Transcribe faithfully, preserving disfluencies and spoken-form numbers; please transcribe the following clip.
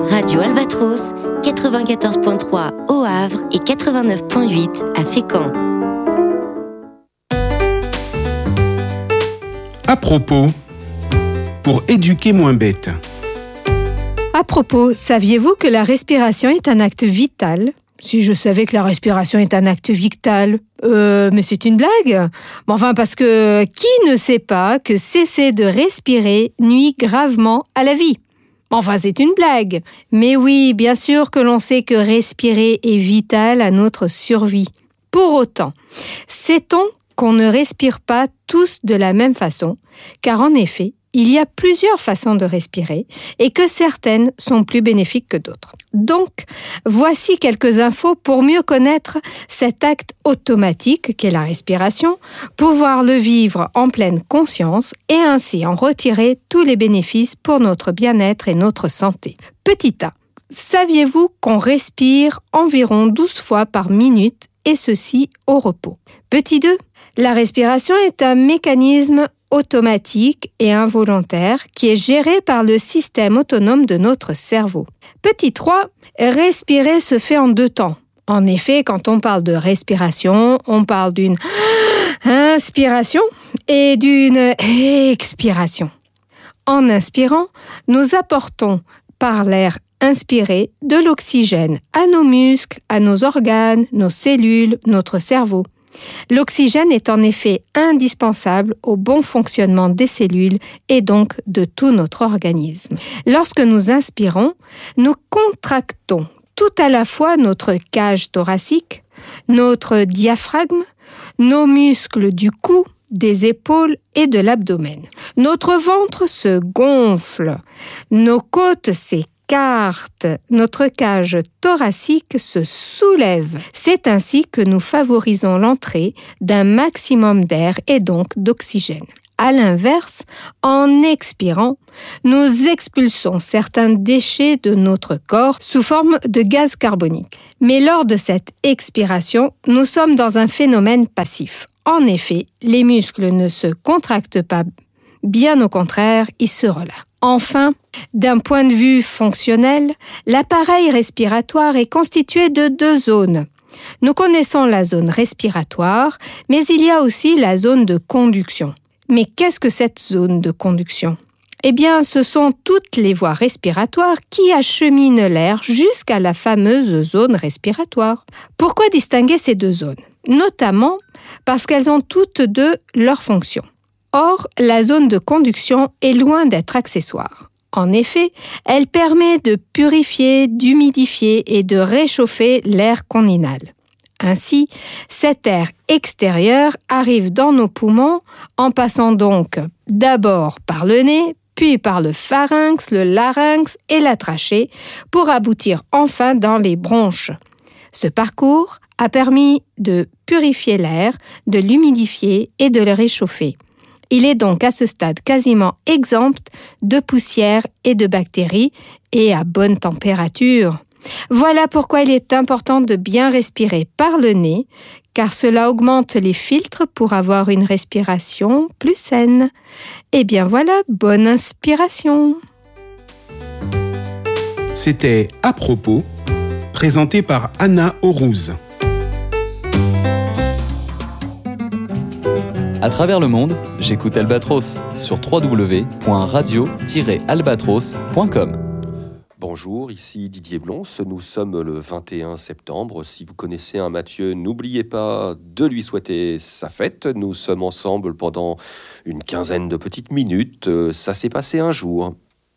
Radio Albatros, quatre-vingt-quatorze virgule trois au Havre et quatre-vingt-neuf virgule huit à Fécamp. À propos, pour éduquer moins bête. À propos, saviez-vous que la respiration est un acte vital ? Si je savais que la respiration est un acte vital, euh, mais c'est une blague. Enfin, parce que qui ne sait pas que cesser de respirer nuit gravement à la vie ? Enfin, c'est une blague. Mais oui, bien sûr que l'on sait que respirer est vital à notre survie. Pour autant, sait-on qu'on ne respire pas tous de la même façon ? Car en effet, il y a plusieurs façons de respirer et que certaines sont plus bénéfiques que d'autres. Donc, voici quelques infos pour mieux connaître cet acte automatique qu'est la respiration, pouvoir le vivre en pleine conscience et ainsi en retirer tous les bénéfices pour notre bien-être et notre santé. Petit A. Saviez-vous qu'on respire environ douze fois par minute et ceci au repos ? Petit deux. La respiration est un mécanisme automatique et involontaire qui est géré par le système autonome de notre cerveau. Petit trois, respirer se fait en deux temps. En effet, quand on parle de respiration, on parle d'une inspiration et d'une expiration. En inspirant, nous apportons par l'air inspiré de l'oxygène à nos muscles, à nos organes, nos cellules, notre cerveau. L'oxygène est en effet indispensable au bon fonctionnement des cellules et donc de tout notre organisme. Lorsque nous inspirons, nous contractons tout à la fois notre cage thoracique, notre diaphragme, nos muscles du cou, des épaules et de l'abdomen. Notre ventre se gonfle, nos côtes s'écartent, Carte, notre cage thoracique se soulève. C'est ainsi que nous favorisons l'entrée d'un maximum d'air et donc d'oxygène. À l'inverse, en expirant, nous expulsons certains déchets de notre corps sous forme de gaz carbonique. Mais lors de cette expiration, nous sommes dans un phénomène passif. En effet, les muscles ne se contractent pas, bien au contraire, ils se relâchent. Enfin, d'un point de vue fonctionnel, l'appareil respiratoire est constitué de deux zones. Nous connaissons la zone respiratoire, mais il y a aussi la zone de conduction. Mais qu'est-ce que cette zone de conduction ? Eh bien, ce sont toutes les voies respiratoires qui acheminent l'air jusqu'à la fameuse zone respiratoire. Pourquoi distinguer ces deux zones ? Notamment parce qu'elles ont toutes deux leurs fonctions. Or, la zone de conduction est loin d'être accessoire. En effet, elle permet de purifier, d'humidifier et de réchauffer l'air qu'on inhale. Ainsi, cet air extérieur arrive dans nos poumons en passant donc d'abord par le nez, puis par le pharynx, le larynx et la trachée pour aboutir enfin dans les bronches. Ce parcours a permis de purifier l'air, de l'humidifier et de le réchauffer. Il est donc à ce stade quasiment exempt de poussière et de bactéries et à bonne température. Voilà pourquoi il est important de bien respirer par le nez, car cela augmente les filtres pour avoir une respiration plus saine. Et bien voilà, bonne inspiration. C'était À propos, présenté par Anna Aurouz. À travers le monde, j'écoute Albatros sur w w w point radio tiret albatros point com. Bonjour, ici Didier Blonce, nous sommes le vingt et un septembre. Si vous connaissez un Mathieu, n'oubliez pas de lui souhaiter sa fête. Nous sommes ensemble pendant une quinzaine de petites minutes. Ça s'est passé un jour.